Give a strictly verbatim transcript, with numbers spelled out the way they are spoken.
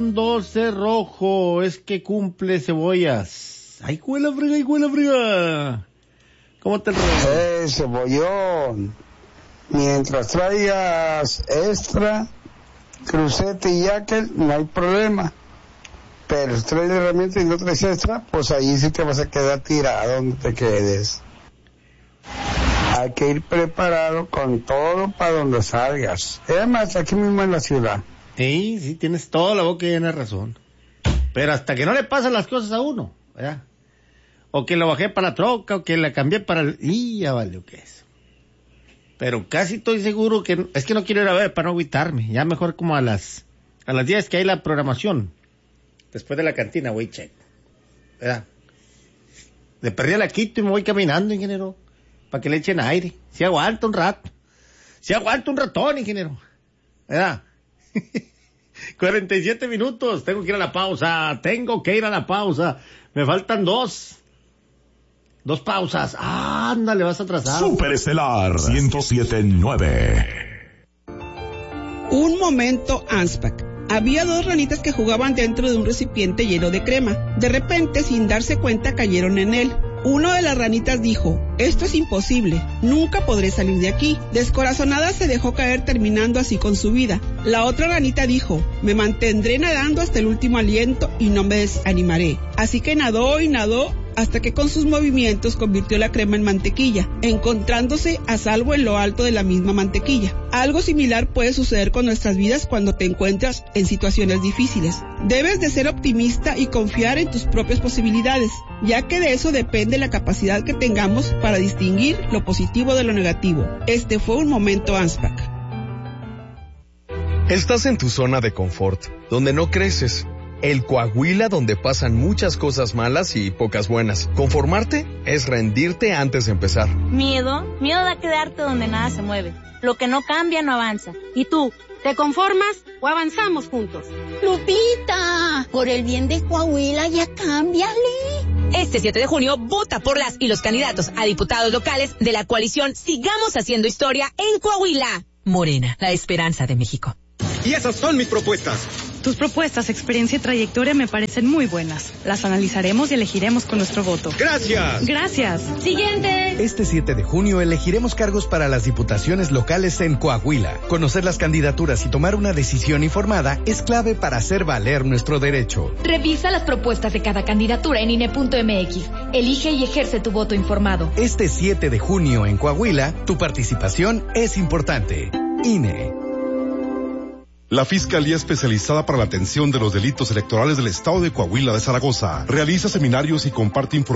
un doce rojo, es que cumple Cebollas. ¡Ay, cuela friga, ay, cuela friga! ¿Cómo te enredas? ¡Eh, Cebollón! Mientras traigas extra, crucete y yaquel, no hay problema. Pero si traes herramientas y no traes extra, pues ahí sí te vas a quedar tirado donde te quedes. Hay que ir preparado con todo para donde salgas. Además, aquí mismo en la ciudad. Sí, sí, tienes toda la boca y tienes razón. Pero hasta que no le pasan las cosas a uno, ¿verdad? O que lo bajé para la troca, o que la cambié para el... Y ya valió que es. Pero casi estoy seguro que... Es que no quiero ir a ver para no agüitarme. Ya mejor como a las... A las diez que hay la programación. Después de la cantina, voy check. ¿Verdad? Le perdí la quito y me voy caminando, ingeniero. Para que le echen aire. Si aguanta un rato. Si aguanta un ratón, ingeniero. ¿Verdad? cuarenta y siete minutos. Tengo que ir a la pausa. Tengo que ir a la pausa. Me faltan dos. Dos pausas. Ah, ándale, vas atrasado. Superestelar ciento siete punto nueve. Un momento ANSPAC. Había dos ranitas que jugaban dentro de un recipiente lleno de crema. De repente, sin darse cuenta, cayeron en él. Una de las ranitas dijo, esto es imposible, nunca podré salir de aquí. Descorazonada se dejó caer, terminando así con su vida. La otra ranita dijo, me mantendré nadando hasta el último aliento y no me desanimaré. Así que nadó y nadó hasta que con sus movimientos convirtió la crema en mantequilla, encontrándose a salvo en lo alto de la misma mantequilla. Algo similar puede suceder con nuestras vidas cuando te encuentras en situaciones difíciles. Debes de ser optimista y confiar en tus propias posibilidades, ya que de eso depende la capacidad que tengamos para distinguir lo positivo de lo negativo. Este fue un momento ANSPAC. Estás en tu zona de confort, donde no creces. El Coahuila donde pasan muchas cosas malas y pocas buenas. Conformarte es rendirte antes de empezar. Miedo, miedo a quedarte donde nada se mueve. Lo que no cambia no avanza. ¿Y tú, te conformas o avanzamos juntos? Lupita, por el bien de Coahuila ya cámbiale. Este siete de junio, vota por las y los candidatos a diputados locales de la coalición Sigamos Haciendo Historia en Coahuila. Morena, la esperanza de México. Y esas son mis propuestas. Tus propuestas, experiencia y trayectoria me parecen muy buenas. Las analizaremos y elegiremos con nuestro voto. ¡Gracias! ¡Gracias! ¡Siguiente! Este siete de junio elegiremos cargos para las diputaciones locales en Coahuila. Conocer las candidaturas y tomar una decisión informada es clave para hacer valer nuestro derecho. Revisa las propuestas de cada candidatura en I N E punto M X. Elige y ejerce tu voto informado. Este siete de junio en Coahuila, tu participación es importante. I N E. La Fiscalía Especializada para la Atención de los Delitos Electorales del Estado de Coahuila de Zaragoza realiza seminarios y comparte información